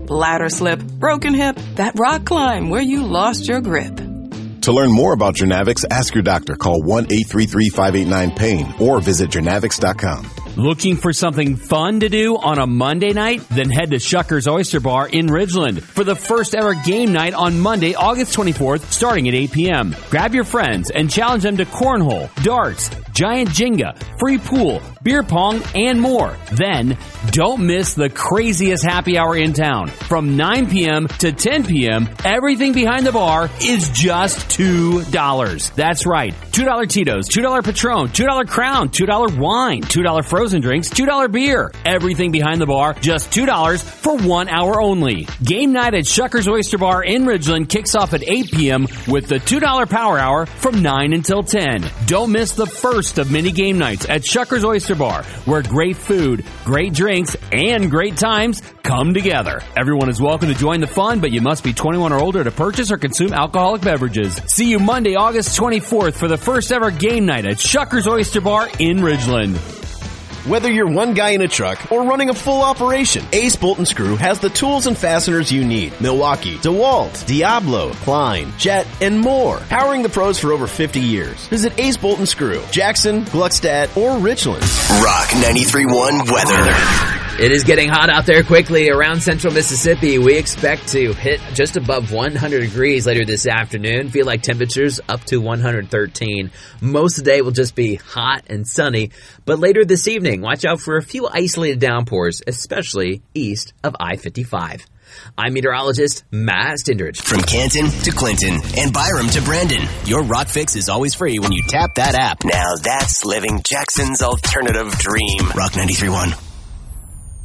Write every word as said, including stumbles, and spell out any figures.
bladder slip, broken hip, that rock climb where you lost your grip. To learn more about Journavx, ask your doctor. Call one eight three three, five eight nine, pain or visit Journavx dot com. Looking for something fun to do on a Monday night? Then head to Shuckers Oyster Bar in Ridgeland for the first ever game night on Monday, August twenty-fourth, starting at eight p.m. Grab your friends and challenge them to cornhole, darts, giant Jenga, free pool, beer pong, and more. Then, don't miss the craziest happy hour in town. From nine p.m. to ten p.m., everything behind the bar is just two dollars. That's right. two dollar Tito's, two dollar Patron, two dollar Crown, two dollar wine, two dollar frozen drinks, two dollar beer. Everything behind the bar, just two dollars for one hour only. Game night at Shuckers Oyster Bar in Ridgeland kicks off at eight p.m. with the two dollar Power Hour from nine until ten. Don't miss the first of many game nights at Shuckers Oyster Bar, where great food, great drinks, and great times come together. Everyone is welcome to join the fun, but you must be twenty-one or older to purchase or consume alcoholic beverages. See you Monday, August twenty-fourth for the first ever game night at Shuckers Oyster Bar in Ridgeland. Whether you're one guy in a truck or running a full operation, Ace Bolt and Screw has the tools and fasteners you need. Milwaukee, DeWalt, Diablo, Klein, Jet, and more. Powering the pros for over fifty years. Visit Ace Bolt and Screw, Jackson, Gluckstadt, or Richland. Rock ninety-three point one weather. It is getting hot out there quickly around central Mississippi. We expect to hit just above one hundred degrees later this afternoon. Feel like temperatures up to one hundred thirteen. Most of the day will just be hot and sunny. But later this evening, watch out for a few isolated downpours, especially east of I fifty-five. I'm meteorologist Matt Stindridge. From Canton to Clinton and Byram to Brandon, your Rock Fix is always free when you tap that app. Now that's living Jackson's alternative dream. Rock ninety-three point one.